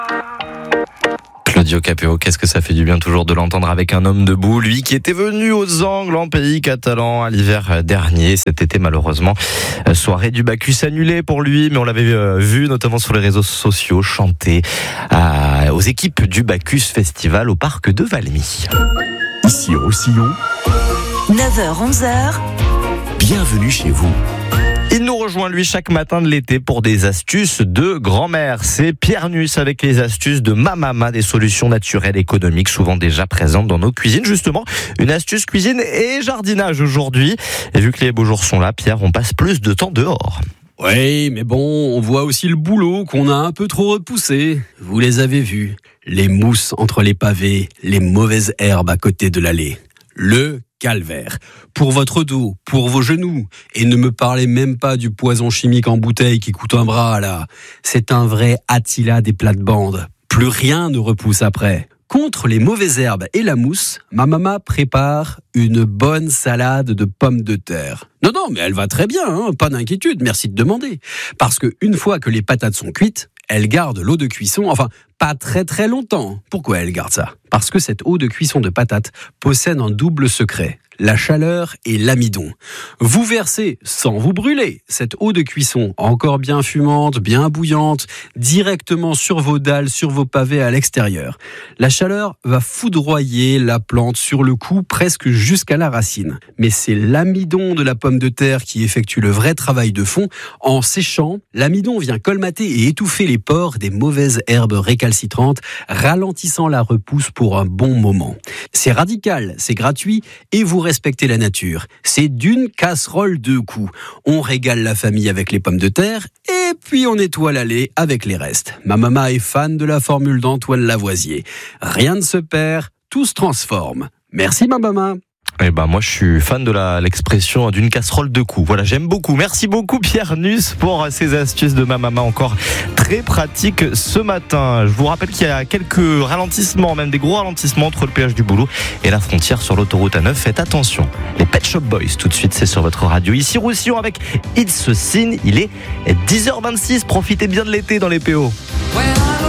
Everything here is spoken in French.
Claudio Capéo, qu'est-ce que ça fait du bien toujours de l'entendre avec un homme debout, lui qui était venu aux Angles en pays catalan à l'hiver dernier. Cet été, malheureusement, soirée du Bacchus annulée pour lui, mais on l'avait vu notamment sur les réseaux sociaux chanter aux équipes du Bacchus Festival au parc de Valmy. Ici Roussillon, 9h-11h, bienvenue chez vous. Il nous rejoint lui chaque matin de l'été pour des astuces de grand-mère. C'est Pierre Nuss avec les astuces de Mamama, des solutions naturelles économiques souvent déjà présentes dans nos cuisines. Justement, une astuce cuisine et jardinage aujourd'hui. Et vu que les beaux jours sont là, Pierre, on passe plus de temps dehors. Oui, mais bon, on voit aussi le boulot qu'on a un peu trop repoussé. Vous les avez vus, les mousses entre les pavés, les mauvaises herbes à côté de l'allée. Le calvaire. Pour votre dos, pour vos genoux. Et ne me parlez même pas du poison chimique en bouteille qui coûte un bras, là. C'est un vrai Attila des plates-bandes. Plus rien ne repousse après. Contre les mauvaises herbes et la mousse, ma maman prépare une bonne salade de pommes de terre. Non, mais elle va très bien, hein, pas d'inquiétude, merci de demander. Parce que une fois que les patates sont cuites, elle garde l'eau de cuisson, enfin, pas très très longtemps. Pourquoi elle garde ça ? Parce que cette eau de cuisson de patates possède un double secret, la chaleur et l'amidon. Vous versez, sans vous brûler, cette eau de cuisson encore bien fumante, bien bouillante, directement sur vos dalles, sur vos pavés à l'extérieur. La chaleur va foudroyer la plante sur le coup, presque jusqu'à la racine. Mais c'est l'amidon de la pomme de terre qui effectue le vrai travail de fond. En séchant, l'amidon vient colmater et étouffer les pores des mauvaises herbes récalcitrantes, ralentissant la repousse pour un bon moment. C'est radical, c'est gratuit et vous respectez la nature. C'est d'une casserole deux coups. On régale la famille avec les pommes de terre et puis on nettoie l'allée avec les restes. Ma maman est fan de la formule d'Antoine Lavoisier. Rien ne se perd, tout se transforme. Merci ma maman. Moi je suis fan de l'expression d'une casserole de coups. Voilà, j'aime beaucoup. Merci beaucoup Pierre Nuss pour ces astuces de Mamama encore très pratiques ce matin. Je vous rappelle qu'il y a quelques ralentissements, même des gros ralentissements entre le péage du Boulot et la frontière sur l'autoroute A9. Faites attention. Les Pet Shop Boys, tout de suite, c'est sur votre radio. Ici Roussillon avec It's a Sin. Il est 10h26. Profitez bien de l'été dans les PO. Ouais.